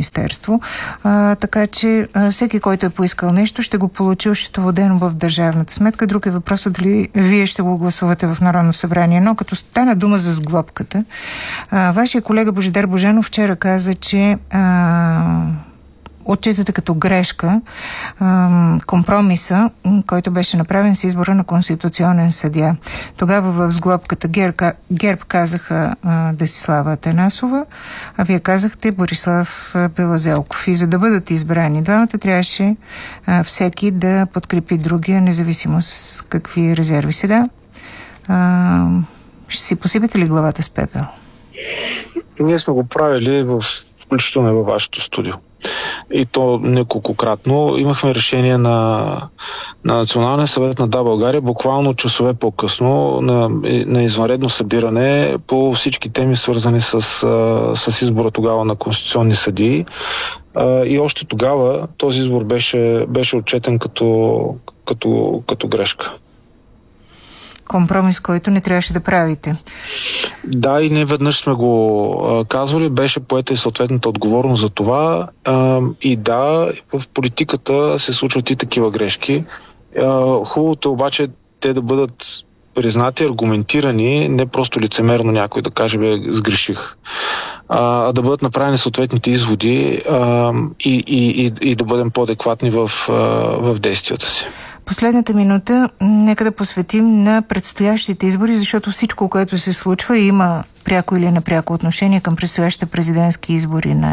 министерство. Така че всеки, който е поискал нещо, ще го получи ощетоводено в държавната сметка. Друг е въпросът дали вие ще го гласувате в Народно събрание. Но като стана дума за сглобката, вашия колега Божидар Божанов вчера каза, че отчитате като грешка компромиса, който беше направен с избора на конституционен съдия. Тогава в сглобката ГЕРБ казаха Десислава Атанасова, а вие казахте Борислав Белазелков. И за да бъдат избрани двамата, трябваше всеки да подкрепи другия, независимо с какви резерви. Сега ще си посипете ли главата с пепел? Ние сме го правили включително и във вашето студио. И то неколкократно. Имахме решение на Националния съвет на Да, България буквално часове по-късно на извънредно събиране по всички теми, свързани с избора тогава на конституционни съдии. И още тогава този избор беше отчетен като грешка. Компромис, който не трябваше да правите. Да, и не веднъж сме го казвали, беше поета и съответната отговорност за това. И да, в политиката се случват и такива грешки. Хубавото е обаче те да бъдат признати, аргументирани, не просто лицемерно някой да каже, сгреших, а да бъдат направени съответните изводи и да бъдем по-адекватни в действията си. Последната минута нека да посветим на предстоящите избори, защото всичко, което се случва, има пряко или непряко отношение към предстоящите президентски избори на